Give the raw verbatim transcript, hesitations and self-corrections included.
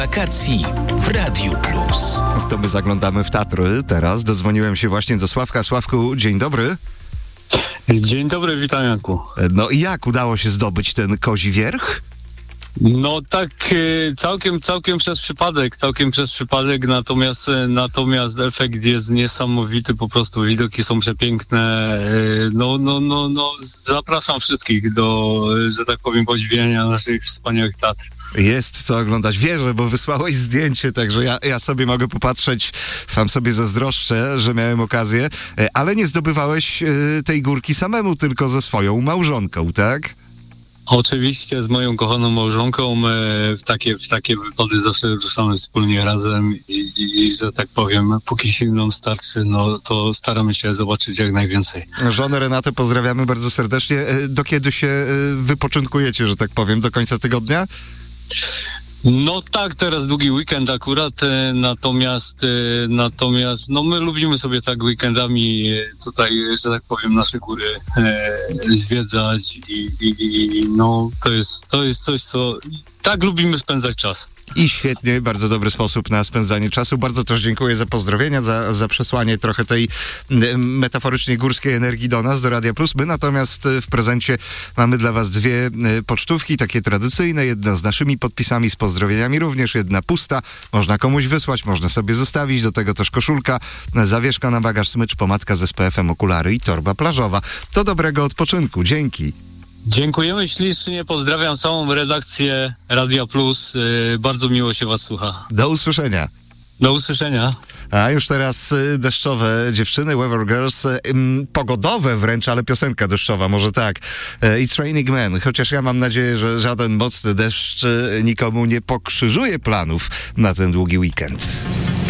Wakacji w Radiu Plus. To my zaglądamy w Tatry teraz. Dodzwoniłem się właśnie do Sławka. Sławku, dzień dobry. Dzień dobry, witam Janku. No i jak udało się zdobyć ten Kozi Wierch? No tak e, całkiem, całkiem przez przypadek, całkiem przez przypadek, natomiast, e, natomiast efekt jest niesamowity, po prostu widoki są przepiękne. E, no, no, no, no, zapraszam wszystkich do, e, że tak powiem, podziwiania naszych wspaniałych Tatr. Jest co oglądać. Wierzę, bo wysłałeś zdjęcie, także ja, ja sobie mogę popatrzeć, sam sobie zazdroszczę, że miałem okazję, e, ale nie zdobywałeś e, tej górki samemu, tylko ze swoją małżonką, tak? Oczywiście z moją kochaną małżonką e, w takie, w takie wypady zawsze ruszamy wspólnie razem i, i, i, że tak powiem, póki sił nam starczy, no to staramy się zobaczyć jak najwięcej. Żonę Renatę pozdrawiamy bardzo serdecznie. E, Do kiedy się e, wypoczynkujecie, że tak powiem, do końca tygodnia? No tak, teraz długi weekend akurat, e, natomiast, e, natomiast no my lubimy sobie tak weekendami e, tutaj, że tak powiem, nasze góry e, zwiedzać i, i, i no to jest, to jest coś, co tak lubimy spędzać czas. I świetnie, bardzo dobry sposób na spędzanie czasu. Bardzo też dziękuję za pozdrowienia, za, za przesłanie trochę tej m, metaforycznie górskiej energii do nas, do Radia Plus. My natomiast w prezencie mamy dla was dwie y, pocztówki, takie tradycyjne. Jedna z naszymi podpisami, z pozdrowieniami, również jedna pusta. Można komuś wysłać, można sobie zostawić. Do tego też koszulka, zawieszka na bagaż, smycz, pomadka z S P F-em, okulary i torba plażowa. To dobrego odpoczynku. Dzięki. Dziękujemy ślicznie, pozdrawiam całą redakcję Radia Plus. Yy, bardzo miło się was słucha. Do usłyszenia. Do usłyszenia. A już teraz y, deszczowe dziewczyny, Weather Girls, y, ym, pogodowe wręcz, ale piosenka deszczowa, może tak. Y, It's Raining Men, chociaż ja mam nadzieję, że żaden mocny deszcz y, nikomu nie pokrzyżuje planów na ten długi weekend.